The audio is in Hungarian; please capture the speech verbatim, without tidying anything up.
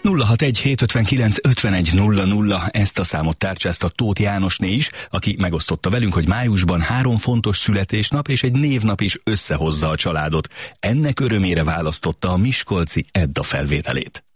nulla hat egy hét ötvenkilenc ötvenegy nulla nulla, ezt a számot tárcsázta Tóth Jánosné is, aki megosztotta velünk, hogy májusban három fontos születésnap és egy névnap is összehozza a családot. Ennek örömére választotta a miskolci Edda felvételét.